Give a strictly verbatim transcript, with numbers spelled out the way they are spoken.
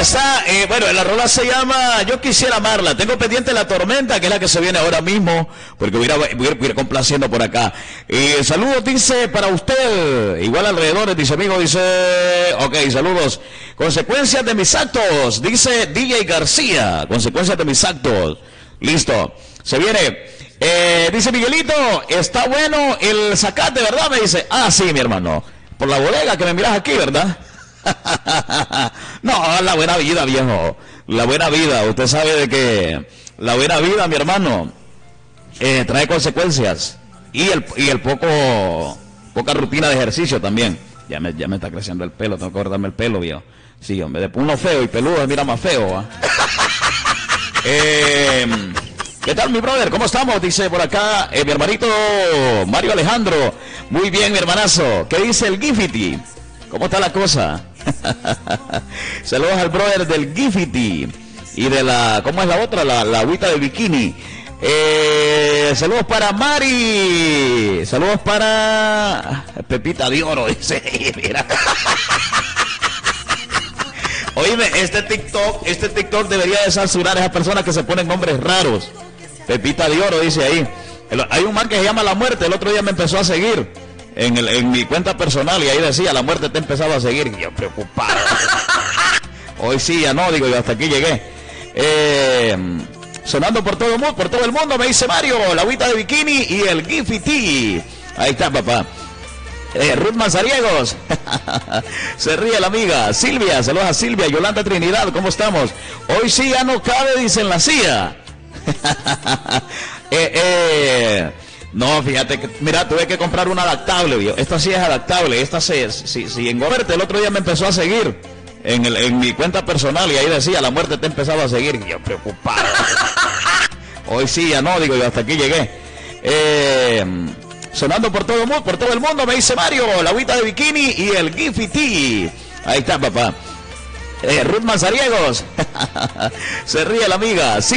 está, eh, bueno, la rola se llama Yo Quisiera Amarla. Tengo pendiente La Tormenta, que es la que se viene ahora mismo, porque voy a ir, voy a ir, voy a ir complaciendo por acá. Eh, saludos, dice, para usted, igual alrededor, dice amigo, dice, ok, saludos. Consecuencias de mis actos, dice D J García, consecuencias de mis actos. Listo, se viene. Eh, dice Miguelito, está bueno el zacate, ¿verdad? Me dice, ah, sí, mi hermano, por la bodega que me miras aquí, ¿verdad? No, la buena vida, viejo, la buena vida, usted sabe de que la buena vida, mi hermano, eh, trae consecuencias, y el, y el poco, poca rutina de ejercicio también. Ya me, ya me está creciendo el pelo, tengo que cortarme el pelo, viejo. Sí, hombre, de uno feo y peludo, mira más feo, ¿eh? eh ¿Qué tal, mi brother? ¿Cómo estamos? Dice por acá eh, mi hermanito Mario Alejandro. Muy bien, mi hermanazo. ¿Qué dice el Gifity? ¿Cómo está la cosa? Saludos al brother del Gifity y de la, ¿cómo es la otra? La, la agüita de bikini. Eh, saludos para Mari. Saludos para Pepita de Oro, dice. Mira. Oíme, este TikTok, este TikTok debería de censurar a esas personas que se ponen nombres raros. Pepita de Oro, dice ahí. El, hay un man que se llama La Muerte, el otro día me empezó a seguir en, el, en mi cuenta personal y ahí decía, La Muerte te empezaba a seguir. Y yo preocupado. Hoy sí, ya no, digo yo, hasta aquí llegué. Eh, sonando por todo, por todo el mundo, me dice Mario, la agüita de bikini y el Gifty. Ahí está, papá. Eh, Ruth Manzariegos. Se ríe la amiga Silvia, saludos a Silvia. Yolanda Trinidad, ¿cómo estamos? Hoy sí ya no cabe, dicen la C I A. eh, eh, no, fíjate que, mira, tuve que comprar una adaptable, vio. Esta sí es adaptable, esta sí, sí, sí, en Goberte el otro día me empezó a seguir en, el, en mi cuenta personal y ahí decía, La Muerte te empezaba a seguir. Y yo preocupado. Hoy sí ya no, digo yo, hasta aquí llegué. Eh... Sonando por todo, por todo el mundo, me dice Mario, la agüita de bikini y el Gifty. Ahí está, papá. Eh, Ruth Manzariegos. Se ríe la amiga. Sí.